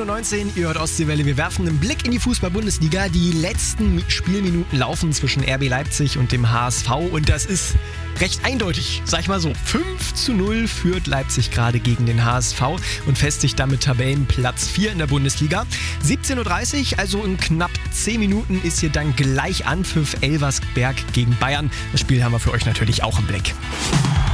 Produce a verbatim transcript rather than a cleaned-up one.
Uhr neunzehn, ihr hört Ostseewelle. Wir werfen einen Blick in die Fußball-Bundesliga. Die letzten Spielminuten laufen zwischen R B Leipzig und dem H S V und das ist recht eindeutig, sag ich mal so. fünf zu null führt Leipzig gerade gegen den H S V und festigt damit Tabellenplatz vier in der Bundesliga. siebzehn Uhr dreißig, also in knapp zehn Minuten, ist hier dann gleich Anpfiff Elversberg gegen Bayern. Das Spiel haben wir für euch natürlich auch im Blick.